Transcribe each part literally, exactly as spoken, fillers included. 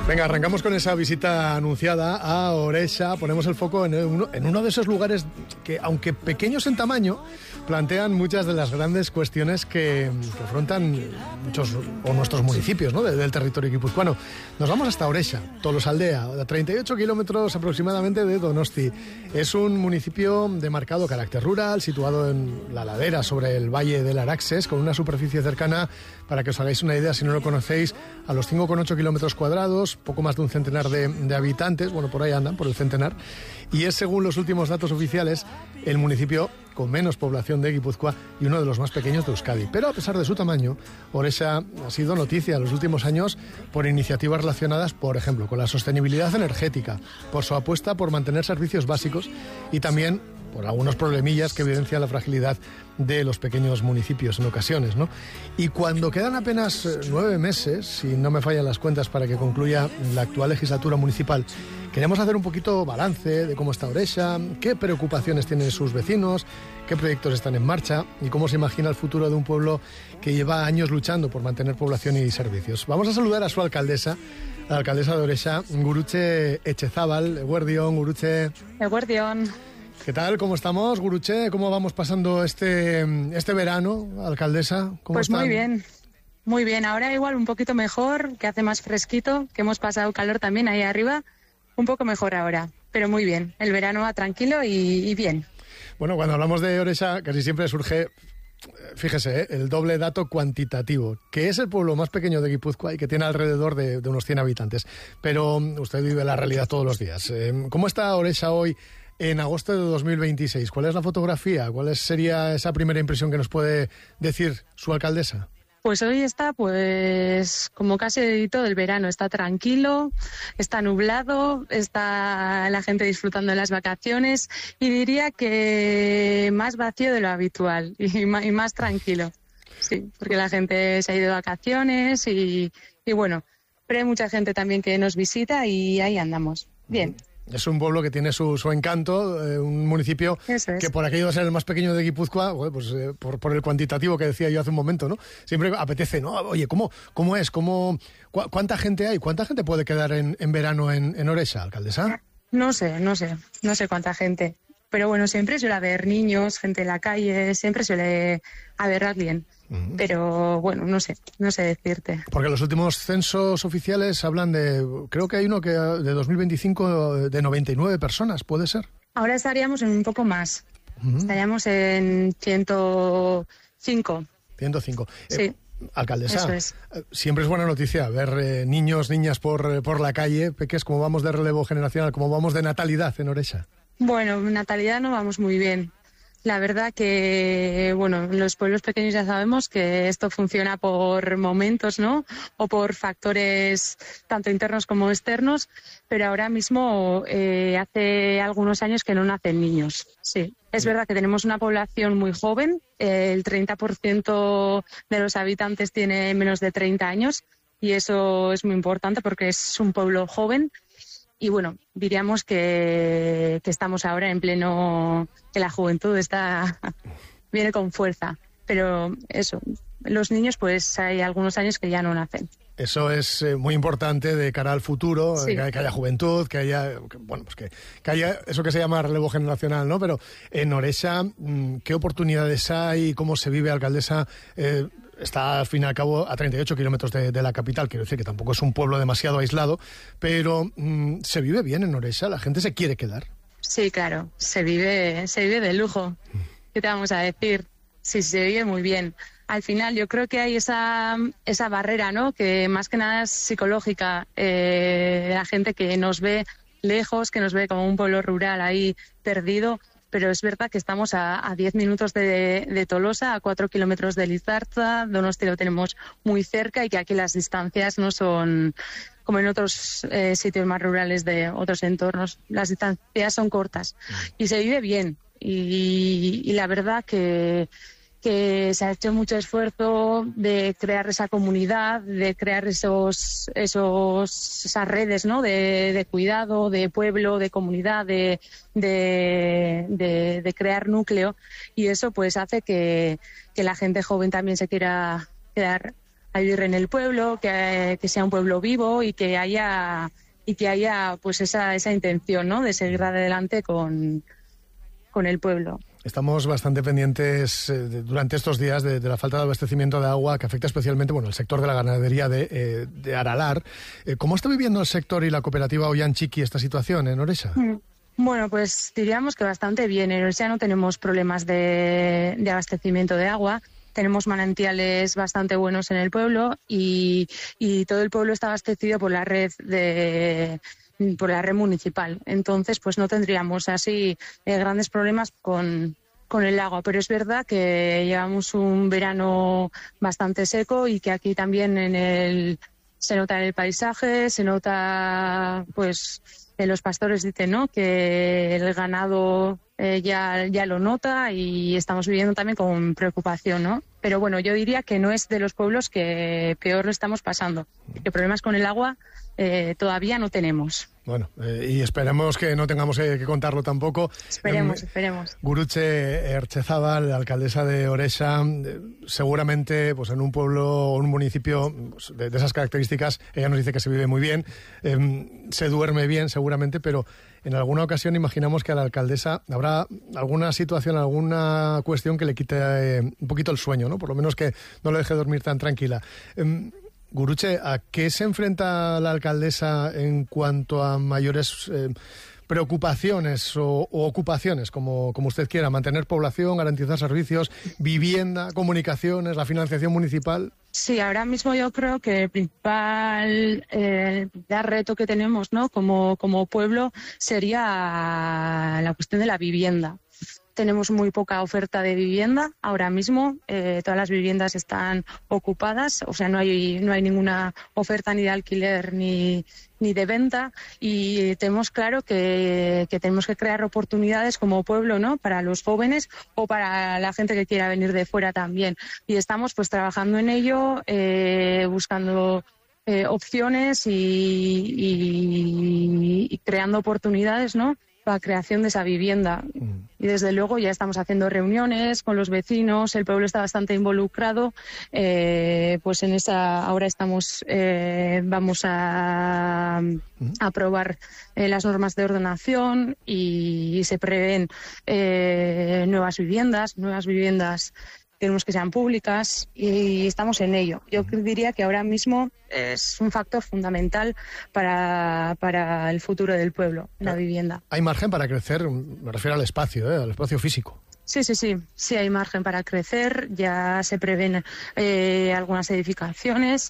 Venga, arrancamos con esa visita anunciada a Orexa. Ponemos el foco en uno, en uno de esos lugares que, aunque pequeños en tamaño, plantean muchas de las grandes cuestiones que, que afrontan muchos o nuestros municipios, ¿no?, del, del territorio guipuzcoano. Nos vamos hasta Orexa, Tolosaldea, a treinta y ocho kilómetros aproximadamente de Donosti. Es un municipio de marcado carácter rural, situado en la ladera sobre el valle del Araxes, con una superficie cercana, para que os hagáis una idea si no lo conocéis, a los cinco coma ocho kilómetros cuadrados, poco más de un centenar de, de habitantes, bueno, por ahí andan, por el centenar, y es, según los últimos datos oficiales, el municipio con menos población de Guipúzcoa y uno de los más pequeños de Euskadi. Pero a pesar de su tamaño, Orexa ha sido noticia en los últimos años por iniciativas relacionadas, por ejemplo, con la sostenibilidad energética, por su apuesta por mantener servicios básicos y también por algunos problemillas que evidencian la fragilidad de los pequeños municipios en ocasiones, ¿no? Y cuando quedan apenas nueve meses, si no me fallan las cuentas, para que concluya la actual legislatura municipal, queremos hacer un poquito balance de cómo está Orexa, qué preocupaciones tienen sus vecinos, qué proyectos están en marcha y cómo se imagina el futuro de un pueblo que lleva años luchando por mantener población y servicios. Vamos a saludar a su alcaldesa, la alcaldesa de Orexa, Gurutze Etxezábal. Eguerdión, Gurutze. Eguerdión. ¿Qué tal? ¿Cómo estamos, Gurutze? ¿Cómo vamos pasando este, este verano, alcaldesa? ¿Cómo pues están? Muy bien, muy bien. Ahora igual un poquito mejor, que hace más fresquito, que hemos pasado calor también ahí arriba. Un poco mejor ahora, pero muy bien. El verano va tranquilo y, y bien. Bueno, cuando hablamos de Orexa, casi siempre surge, fíjese, ¿eh?, el doble dato cuantitativo, que es el pueblo más pequeño de Guipúzcoa y que tiene alrededor de, de unos cien habitantes. Pero usted vive la realidad todos los días. ¿Cómo está Orexa hoy en agosto de dos mil veintiséis? ¿Cuál es la fotografía? ¿Cuál sería esa primera impresión que nos puede decir su alcaldesa? Pues hoy está, pues, como casi todo el verano, está tranquilo, está nublado, está la gente disfrutando de las vacaciones y diría que más vacío de lo habitual y más, y más tranquilo. Sí, porque la gente se ha ido de vacaciones y, y bueno, pero hay mucha gente también que nos visita y ahí andamos. Bien. Es un pueblo que tiene su, su encanto, eh, un municipio Eso es. Que por aquello de ser el más pequeño de Guipúzcoa, bueno, pues eh, por, por el cuantitativo que decía yo hace un momento, ¿no? Siempre apetece, ¿no? Oye, ¿cómo, cómo es? ¿Cómo, cu- ¿Cuánta gente hay? ¿Cuánta gente puede quedar en, en verano en, en Orexa, alcaldesa? No sé, no sé, no sé cuánta gente. Pero bueno, siempre suele haber niños, gente en la calle, siempre suele haber alguien. Uh-huh. Pero bueno, no sé, no sé decirte. Porque los últimos censos oficiales hablan de, creo que hay uno que de dos mil veinticinco de noventa y nueve personas, ¿puede ser? Ahora estaríamos en un poco más. Uh-huh. Estaríamos en ciento cinco. ciento cinco. Sí. Eh, Alcaldesa, Eso es. Siempre es buena noticia ver eh, niños, niñas por, por la calle, peques, cómo vamos de relevo generacional, cómo vamos de natalidad en Orexa. Bueno, natalidad no vamos muy bien. La verdad que, bueno, en los pueblos pequeños ya sabemos que esto funciona por momentos, ¿no? O por factores tanto internos como externos, pero ahora mismo eh, hace algunos años que no nacen niños. Sí, es verdad que tenemos una población muy joven, eh, el treinta por ciento de los habitantes tiene menos de treinta años y eso es muy importante porque es un pueblo joven. Y bueno, diríamos que, que estamos ahora en pleno, que la juventud está viene con fuerza. Pero eso, los niños pues hay algunos años que ya no nacen. Eso es eh, muy importante de cara al futuro, sí. que, que haya juventud, que haya, que, bueno, pues que, que haya eso que se llama relevo generacional, ¿no? Pero en Orexa, ¿qué oportunidades hay? ¿Cómo se vive, alcaldesa? Eh, Está, al fin y al cabo, a treinta y ocho kilómetros de, de la capital. Quiero decir que tampoco es un pueblo demasiado aislado, pero mmm, se vive bien en Orexa, la gente se quiere quedar. Sí, claro, se vive, se vive de lujo. ¿Qué te vamos a decir? Sí, se vive muy bien. Al final yo creo que hay esa, esa barrera, ¿no? Que más que nada es psicológica, eh, la gente que nos ve lejos, que nos ve como un pueblo rural ahí perdido. Pero es verdad que estamos a diez minutos de, de Tolosa, a cuatro kilómetros de Lizarza, Donosti lo tenemos muy cerca y que aquí las distancias no son como en otros eh, sitios más rurales de otros entornos. Las distancias son cortas y se vive bien. Y, y la verdad que, que se ha hecho mucho esfuerzo de crear esa comunidad, de crear esos, esos, esas redes, ¿no? de, de cuidado, de pueblo, de comunidad, de, de, de, de crear núcleo, y eso pues hace que, que la gente joven también se quiera quedar a vivir en el pueblo, que, que sea un pueblo vivo y que haya y que haya pues esa, esa intención, ¿no?, de seguir adelante con, con el pueblo. Estamos bastante pendientes eh, de, durante estos días de, de la falta de abastecimiento de agua que afecta especialmente, bueno, el sector de la ganadería de, eh, de Aralar. Eh, ¿Cómo está viviendo el sector y la cooperativa Ollán Txiki esta situación en Orexa? Mm. Bueno, pues diríamos que bastante bien. En Orexa no tenemos problemas de, de abastecimiento de agua. Tenemos manantiales bastante buenos en el pueblo y, y todo el pueblo está abastecido por la red de por la red municipal. Entonces, pues no tendríamos así eh, grandes problemas con, con el agua. Pero es verdad que llevamos un verano bastante seco y que aquí también en el se nota en el paisaje, se nota, pues, en los pastores dicen, ¿no?, que el ganado eh, ya, ya lo nota y estamos viviendo también con preocupación, ¿no? Pero bueno, yo diría que no es de los pueblos que peor lo estamos pasando. Que problemas con el agua eh, todavía no tenemos. Bueno, eh, y esperemos que no tengamos eh, que contarlo tampoco. Esperemos, eh, esperemos. Gurutze Ertxezabal, alcaldesa de Orexa, eh, seguramente pues en un pueblo o un municipio pues, de, de esas características, ella nos dice que se vive muy bien, eh, se duerme bien seguramente, pero en alguna ocasión imaginamos que a la alcaldesa habrá alguna situación, alguna cuestión que le quite eh, un poquito el sueño, ¿no? Por lo menos que no le deje dormir tan tranquila. Eh, Gurutze, ¿a qué se enfrenta la alcaldesa en cuanto a mayores eh, preocupaciones o, o ocupaciones, como, como usted quiera? Mantener población, garantizar servicios, vivienda, comunicaciones, la financiación municipal. Sí, ahora mismo yo creo que el principal eh, el reto que tenemos, ¿no?, como, como pueblo sería la cuestión de la vivienda. Tenemos muy poca oferta de vivienda ahora mismo, eh, todas las viviendas están ocupadas, o sea, no hay no hay ninguna oferta ni de alquiler ni, ni de venta y tenemos claro que, que tenemos que crear oportunidades como pueblo, ¿no?, para los jóvenes o para la gente que quiera venir de fuera también. Y estamos pues trabajando en ello, eh, buscando eh, opciones y, y, y creando oportunidades, ¿no?, la creación de esa vivienda. Y desde luego ya estamos haciendo reuniones con los vecinos, el pueblo está bastante involucrado, eh, pues en esa ahora estamos eh, vamos a, a aprobar eh, las normas de ordenación y, y se prevén eh, nuevas viviendas, nuevas viviendas queremos que sean públicas y estamos en ello. Yo diría que ahora mismo es un factor fundamental para, para el futuro del pueblo, la vivienda. Hay margen para crecer, me refiero al espacio, ¿eh? al espacio físico. Sí, sí, sí, sí hay margen para crecer, ya se prevén eh, algunas edificaciones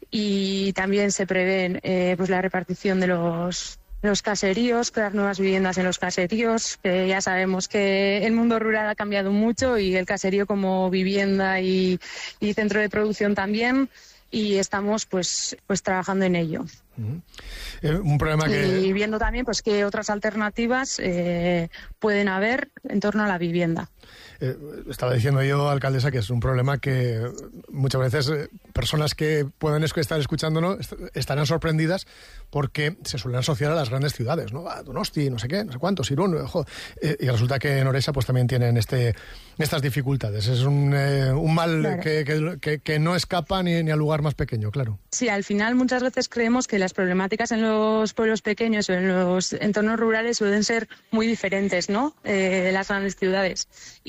y también se prevén eh, pues la repartición de los los caseríos, crear nuevas viviendas en los caseríos, que ya sabemos que el mundo rural ha cambiado mucho y el caserío como vivienda y, y centro de producción también, y estamos pues pues trabajando en ello. Uh-huh. eh, un problema que... Y viendo también pues qué otras alternativas eh, pueden haber en torno a la vivienda. Eh, estaba diciendo yo, alcaldesa, que es un problema que muchas veces eh, personas que puedan estar escuchándonos est- estarán sorprendidas porque se suelen asociar a las grandes ciudades, ¿no? A Donosti, no sé qué, no sé cuántos, Irún, ojo, eh, y resulta que en Orexa pues también tienen este estas dificultades. Es un, eh, un mal claro. que, que, que, que no escapa ni, ni al lugar más pequeño, claro. Sí, al final muchas veces creemos que las problemáticas en los pueblos pequeños o en los entornos rurales suelen ser muy diferentes, ¿no?, eh, de las grandes ciudades.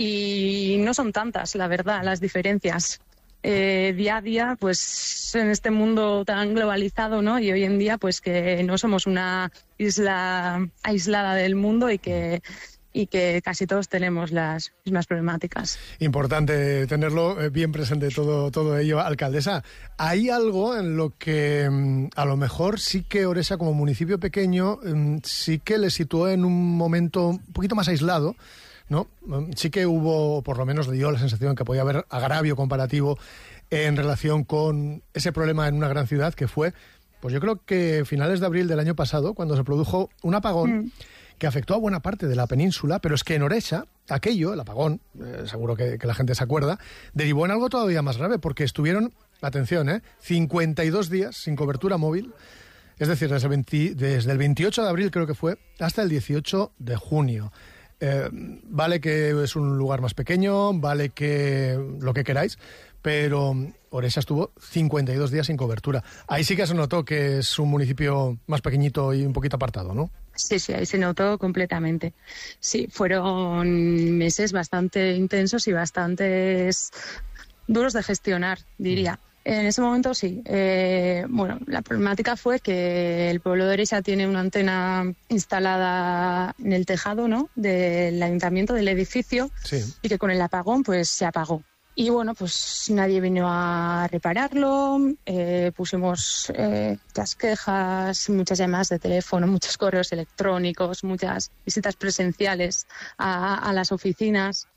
Y no son tantas, la verdad, las diferencias. Eh, día a día, pues en este mundo tan globalizado, ¿no?, y hoy en día, pues que no somos una isla aislada del mundo y que y que casi todos tenemos las mismas problemáticas. Importante tenerlo bien presente todo, todo ello. Alcaldesa, ¿hay algo en lo que a lo mejor sí que Orexa como municipio pequeño sí que le situó en un momento un poquito más aislado, ¿no? Sí que hubo, por lo menos le dio la sensación que podía haber agravio comparativo en relación con ese problema en una gran ciudad que fue, pues yo creo que finales de abril del año pasado, cuando se produjo un apagón mm. que afectó a buena parte de la península, pero es que en Orexa, aquello, el apagón, eh, seguro que, que la gente se acuerda, derivó en algo todavía más grave, porque estuvieron, atención, eh, cincuenta y dos días sin cobertura móvil, es decir, desde el, veinte, desde el veintiocho de abril creo que fue, hasta el dieciocho de junio. Eh, vale que es un lugar más pequeño, vale que lo que queráis, pero Orexa estuvo cincuenta y dos días sin cobertura. Ahí sí que se notó que es un municipio más pequeñito y un poquito apartado, ¿no? Sí, sí, ahí se notó completamente. Sí, fueron meses bastante intensos y bastante duros de gestionar, diría. En ese momento sí. Eh, bueno, la problemática fue que el pueblo de Orexa tiene una antena instalada en el tejado, ¿no?, del ayuntamiento, del edificio, sí. Y que con el apagón pues se apagó. Y bueno, pues nadie vino a repararlo, eh, pusimos eh, muchas quejas, muchas llamadas de teléfono, muchos correos electrónicos, muchas visitas presenciales a, a las oficinas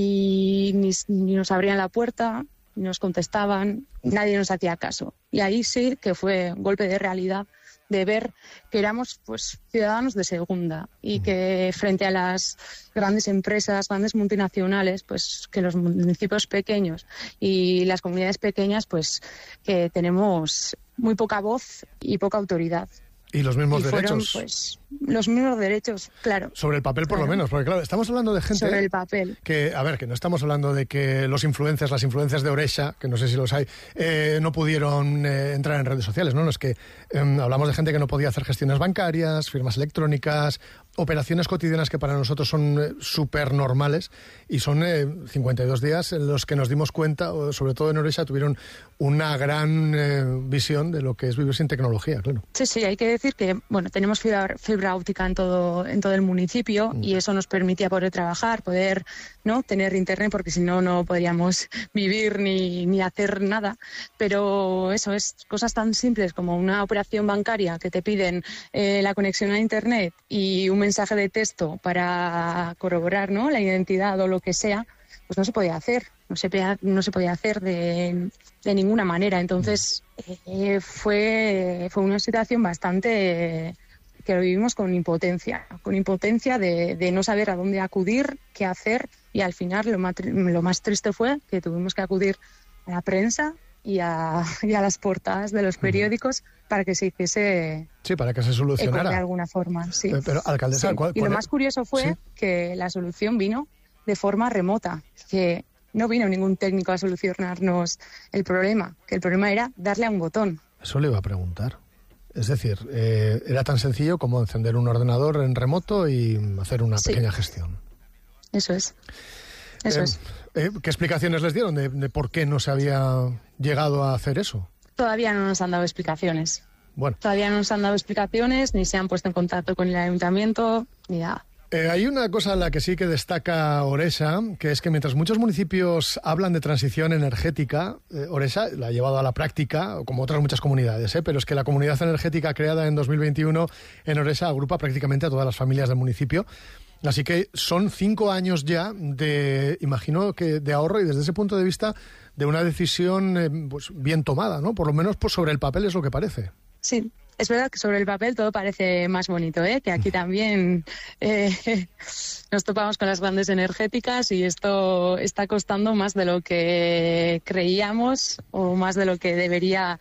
y ni, ni nos abrían la puerta, ni nos contestaban, nadie nos hacía caso. Y ahí sí que fue un golpe de realidad de ver que éramos pues ciudadanos de segunda y que frente a las grandes empresas, grandes multinacionales, pues que los municipios pequeños y las comunidades pequeñas pues que tenemos muy poca voz y poca autoridad. Y los mismos y fueron, derechos. Pues, los mismos derechos, claro. Sobre el papel, por claro. lo menos, porque claro, estamos hablando de gente... Sobre el papel. Que, a ver, que no estamos hablando de que los influencers, las influencias de Orexa, que no sé si los hay, eh, no pudieron eh, entrar en redes sociales, ¿no? No es que eh, hablamos de gente que no podía hacer gestiones bancarias, firmas electrónicas, operaciones cotidianas que para nosotros son eh, súper normales, y son eh, cincuenta y dos días en los que nos dimos cuenta, o sobre todo en Orexa, tuvieron una gran eh, visión de lo que es vivir sin tecnología, claro. Sí, sí, hay que decir que, bueno, tenemos fibra, fibra óptica en todo en todo el municipio mm. y eso nos permitía poder trabajar, poder, ¿no?, tener internet, porque si no, no podríamos vivir ni, ni hacer nada. Pero eso es cosas tan simples como una operación bancaria que te piden eh, la conexión a internet y un mensaje de texto para corroborar, ¿no?, la identidad o lo que sea, pues no se podía hacer, no se, no se podía hacer de, de ninguna manera. Entonces eh, fue, fue una situación bastante... Eh, que lo vivimos con impotencia, con impotencia de, de no saber a dónde acudir, qué hacer, y al final lo más, lo más triste fue que tuvimos que acudir a la prensa y a, y a las portadas de los periódicos para que se hiciese... Sí, para que se solucionara. De alguna forma, sí. Pero, pero alcaldesa... Sí. ¿cuál, y lo cuál más curioso fue ¿sí? que la solución vino de forma remota, que no vino ningún técnico a solucionarnos el problema, que el problema era darle a un botón. Eso le iba a preguntar. Es decir, eh, era tan sencillo como encender un ordenador en remoto y hacer una sí. pequeña gestión. Eso es. Eso eh, es. Eh, ¿Qué explicaciones les dieron de, de por qué no se había llegado a hacer eso? Todavía no nos han dado explicaciones. Bueno. Todavía no nos han dado explicaciones, ni se han puesto en contacto con el ayuntamiento, ni nada. Eh, hay una cosa en la que sí que destaca Orexa, que es que mientras muchos municipios hablan de transición energética, eh, Orexa la ha llevado a la práctica, como otras muchas comunidades, ¿eh? Pero es que la comunidad energética creada en dos mil veintiuno en Orexa agrupa prácticamente a todas las familias del municipio. Así que son cinco años ya de, imagino que de ahorro, y desde ese punto de vista de una decisión eh, pues bien tomada, ¿no? Por lo menos pues, sobre el papel es lo que parece. Sí. Es verdad que sobre el papel todo parece más bonito, ¿eh? Que aquí también eh, nos topamos con las grandes energéticas y esto está costando más de lo que creíamos o más de lo que debería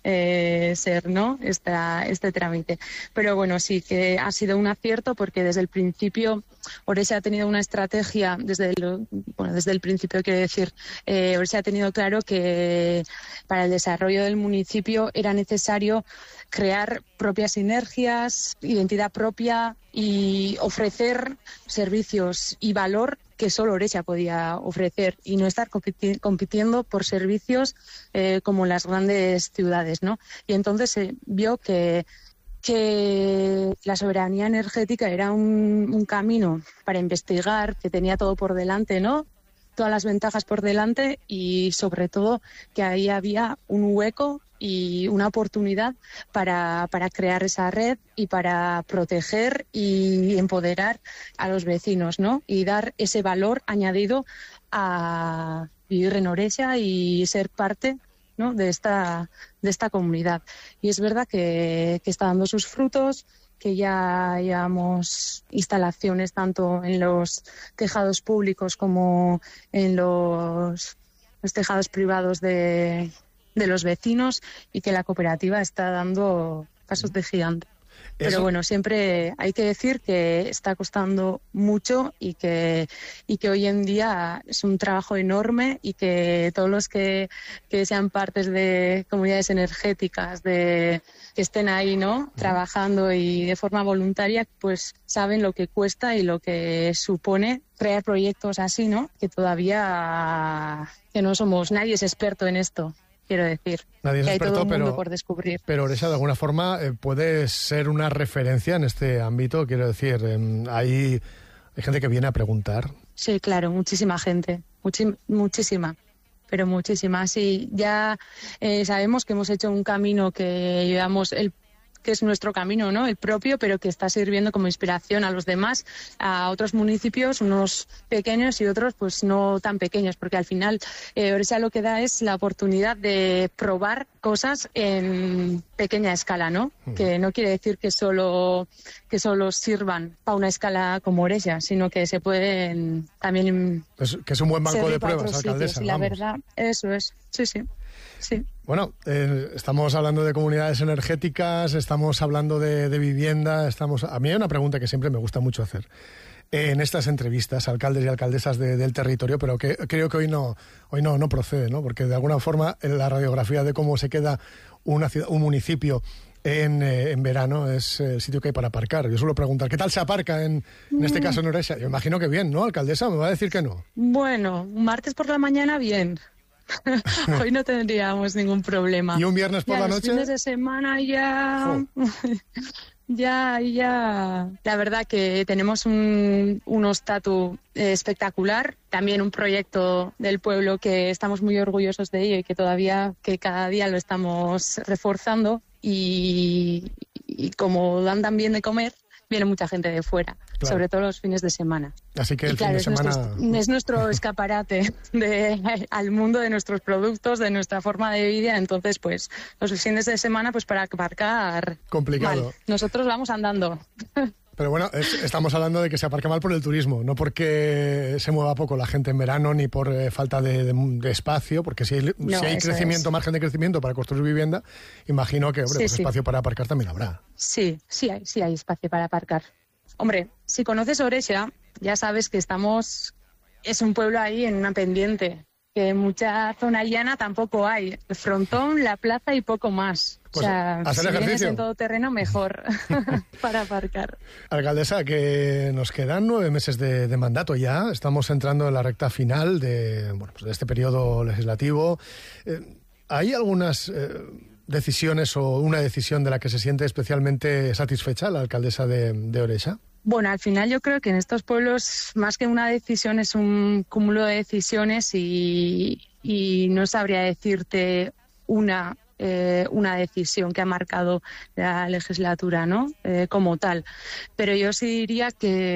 eh, ser, ¿no?, Esta, este trámite. Pero bueno, sí que ha sido un acierto porque desde el principio Orexa ha tenido una estrategia, desde el, bueno, desde el principio quiero decir, eh, Orexa ha tenido claro que para el desarrollo del municipio era necesario crear propias sinergias, identidad propia y ofrecer servicios y valor que solo Orexa podía ofrecer y no estar compiti- compitiendo por servicios eh, como las grandes ciudades, ¿no? Y entonces se vio que que la soberanía energética era un, un camino para investigar, que tenía todo por delante, ¿no?, todas las ventajas por delante y sobre todo que ahí había un hueco y una oportunidad para, para crear esa red y para proteger y empoderar a los vecinos, ¿no?, y dar ese valor añadido a vivir en Orexa y ser parte, ¿no?, de esta de esta comunidad. Y es verdad que, que está dando sus frutos, que ya llevamos instalaciones tanto en los tejados públicos como en los, los tejados privados de, de los vecinos y que la cooperativa está dando pasos de gigante. Pero Eso... bueno, siempre hay que decir que está costando mucho y que, y que hoy en día es un trabajo enorme y que todos los que, que sean partes de comunidades energéticas, de que estén ahí, ¿no?, trabajando y de forma voluntaria, pues saben lo que cuesta y lo que supone crear proyectos así, ¿no?, que todavía que no somos, nadie es experto en esto. Quiero decir, Nadie es que hay experto, todo un mundo pero, por descubrir. Pero Oresha, de alguna forma, eh, puede ser una referencia en este ámbito. Quiero decir, eh, hay, hay gente que viene a preguntar. Sí, claro, muchísima gente, muchi- muchísima, pero muchísima. Sí, ya eh, sabemos que hemos hecho un camino que llevamos el que es nuestro camino, ¿no?, el propio, pero que está sirviendo como inspiración a los demás, a otros municipios, unos pequeños y otros pues no tan pequeños, porque al final eh, Oresha lo que da es la oportunidad de probar cosas en pequeña escala, ¿no? Mm. Que no quiere decir que solo que solo sirvan para una escala como Oresha, sino que se pueden también... Es, que es un buen banco de pruebas, alcaldesa. Sitios, y la verdad, eso es, sí, sí. Sí. Bueno, eh, estamos hablando de comunidades energéticas, estamos hablando de, de vivienda, estamos... A mí hay una pregunta que siempre me gusta mucho hacer eh, en estas entrevistas, alcaldes y alcaldesas de, del territorio, pero que creo que hoy no hoy no, no procede, ¿no? Porque de alguna forma en la radiografía de cómo se queda una ciudad, un municipio en, eh, en verano es el sitio que hay para aparcar. Yo suelo preguntar, ¿qué tal se aparca en, en este caso en Oresha? Yo imagino que bien, ¿no, alcaldesa? ¿Me va a decir que no? Bueno, martes por la mañana bien. Hoy no tendríamos ningún problema. ¿Y un viernes por ya, la los noche? Fines de semana ya... Oh. ya, ya... La verdad que tenemos un, un ostatu espectacular. También un proyecto del pueblo que estamos muy orgullosos de ello y que todavía, que cada día lo estamos reforzando. Y, y como dan tan bien de comer, viene mucha gente de fuera, claro, sobre todo los fines de semana. Así que el y claro, fin de es semana... Nuestro, es nuestro escaparate de, al mundo de nuestros productos, de nuestra forma de vida. Entonces, pues, los fines de semana, pues para aparcar... Complicado. Mal. Nosotros vamos andando. Pero bueno, es, estamos hablando de que se aparca mal por el turismo, no porque se mueva poco la gente en verano ni por eh, falta de, de, de espacio, porque si hay, no, si hay crecimiento, es. margen de crecimiento para construir vivienda, imagino que hombre, sí, pues sí. espacio para aparcar también habrá. Sí, sí hay, sí hay espacio para aparcar. Hombre, si conoces Oresha, ya sabes que estamos, es un pueblo ahí en una pendiente, que mucha zona llana tampoco hay. El frontón, la plaza y poco más. Pues o sea, hacer si ejercicio. vienes en todo terreno, mejor para aparcar. Alcaldesa, que nos quedan nueve meses de, de mandato ya. Estamos entrando en la recta final de, bueno, pues de este periodo legislativo. Eh, ¿Hay algunas eh, decisiones o una decisión de la que se siente especialmente satisfecha la alcaldesa de, de Oresha? Bueno, al final yo creo que en estos pueblos, más que una decisión, es un cúmulo de decisiones y, y no sabría decirte una... Eh, una decisión que ha marcado la legislatura, ¿no? Eh, como tal. Pero yo sí diría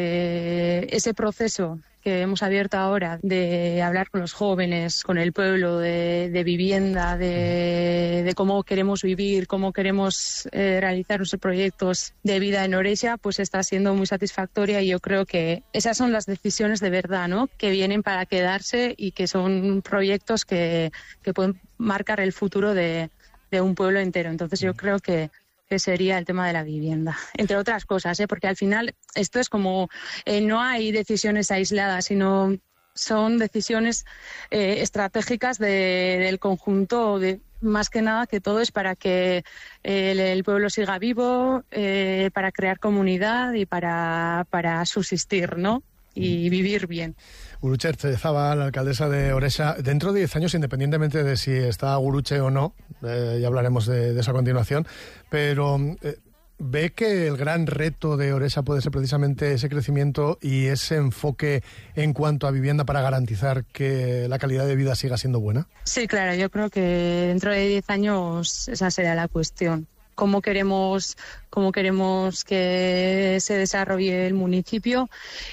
que ese proceso que hemos abierto ahora de hablar con los jóvenes, con el pueblo, de, de vivienda, de, de cómo queremos vivir, cómo queremos eh, realizar nuestros proyectos de vida en Oresha, pues está siendo muy satisfactoria y yo creo que esas son las decisiones de verdad, ¿no? Que vienen para quedarse y que son proyectos que, que pueden marcar el futuro de de un pueblo entero. Entonces yo creo que, que sería el tema de la vivienda, entre otras cosas, ¿eh? Porque al final esto es como, eh, no hay decisiones aisladas, sino son decisiones eh, estratégicas de, del conjunto, de, más que nada que todo es para que eh, el, el pueblo siga vivo, eh, para crear comunidad y para, para subsistir, ¿no? Y vivir bien. Guruche Zabal, la alcaldesa de Oresha, dentro de diez años, independientemente de si está Guruche o no, eh, ya hablaremos de, de eso a continuación, pero eh, ¿ve que el gran reto de Oresha puede ser precisamente ese crecimiento y ese enfoque en cuanto a vivienda para garantizar que la calidad de vida siga siendo buena? Sí, claro, yo creo que dentro de diez años esa será la cuestión. Cómo queremos, cómo queremos que se desarrolle el municipio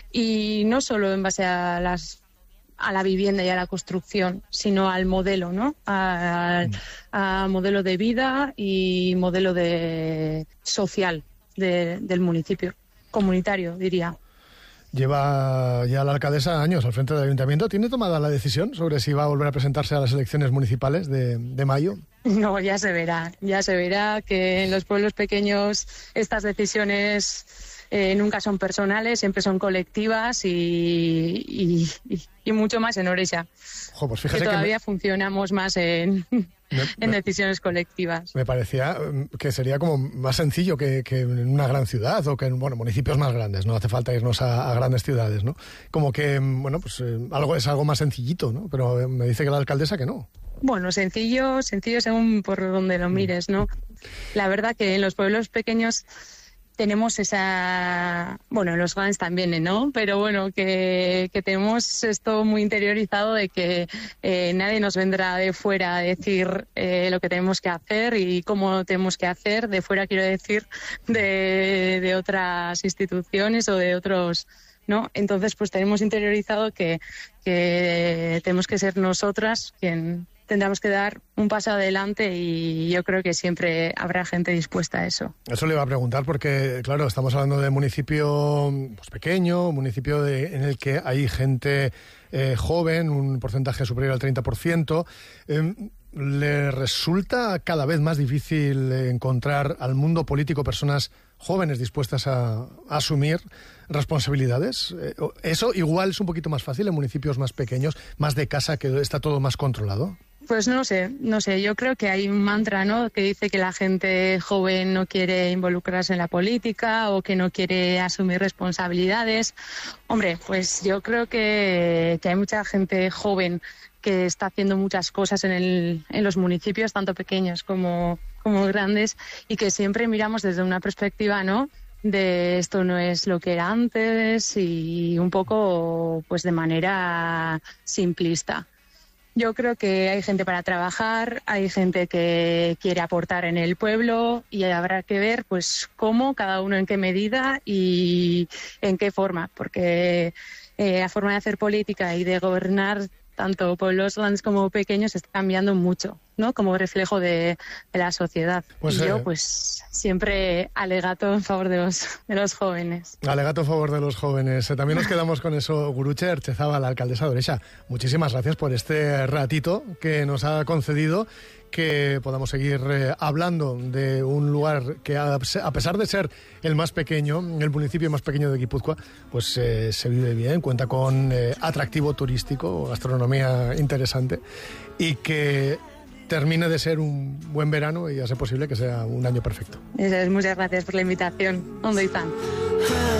y no solo en base a las a la vivienda y a la construcción, sino al modelo, ¿no? Al a modelo de vida y modelo de social de, del municipio, comunitario, diría. Lleva ya la alcaldesa años al frente del ayuntamiento. ¿Tiene tomada la decisión sobre si va a volver a presentarse a las elecciones municipales de, de mayo? No, ya se verá. Ya se verá que en los pueblos pequeños estas decisiones eh, nunca son personales, siempre son colectivas y, y, y, y mucho más en Orexa. Ojo, pues fíjese que todavía que me... funcionamos más en, me, en decisiones colectivas. Me parecía que sería como más sencillo que, que en una gran ciudad o que en bueno, municipios más grandes. No hace falta irnos a, a grandes ciudades, ¿no? Como que, bueno, pues eh, algo es algo más sencillito, ¿no? Pero me dice que la alcaldesa que no. Bueno, sencillo, sencillo según por donde lo mires, ¿no? La verdad que en los pueblos pequeños tenemos esa, bueno, en los grandes también, ¿no? Pero bueno, que, que tenemos esto muy interiorizado de que eh, nadie nos vendrá de fuera a decir eh, lo que tenemos que hacer y cómo tenemos que hacer. De fuera quiero decir de, de otras instituciones o de otros, ¿no? Entonces, pues tenemos interiorizado que, que tenemos que ser nosotras quien tendremos que dar un paso adelante y yo creo que siempre habrá gente dispuesta a eso. Eso le iba a preguntar porque, claro, estamos hablando de municipio pues, pequeño, municipio de, en el que hay gente eh, joven, un porcentaje superior al treinta por ciento. Eh, ¿Le resulta cada vez más difícil encontrar al mundo político personas jóvenes dispuestas a, a asumir responsabilidades? Eh, ¿Eso igual es un poquito más fácil en municipios más pequeños, más de casa, que está todo más controlado? Pues no sé, no sé. Yo creo que hay un mantra, ¿no?, que dice que la gente joven no quiere involucrarse en la política o que no quiere asumir responsabilidades. Hombre, pues yo creo que, que hay mucha gente joven que está haciendo muchas cosas en, el, en los municipios, tanto pequeños como, como grandes, y que siempre miramos desde una perspectiva, ¿no?, de esto no es lo que era antes y un poco pues de manera simplista. Yo creo que hay gente para trabajar, hay gente que quiere aportar en el pueblo y habrá que ver pues cómo, cada uno en qué medida y en qué forma, porque eh, la forma de hacer política y de gobernar tanto pueblos grandes como pequeños está cambiando mucho, ¿no?, como reflejo de, de la sociedad. Pues, y yo, eh, pues, siempre alegato en favor de los, de los jóvenes. Alegato en favor de los jóvenes. También nos quedamos con eso. Gurutze Erchezabal, la alcaldesa de Orexa, muchísimas gracias por este ratito que nos ha concedido, que podamos seguir eh, hablando de un lugar que, a, a pesar de ser el más pequeño, el municipio más pequeño de Guipúzcoa, pues eh, se vive bien, cuenta con eh, atractivo turístico, gastronomía interesante, y que termine de ser un buen verano y a ser posible que sea un año perfecto. Muchas gracias por la invitación. Ondo izan.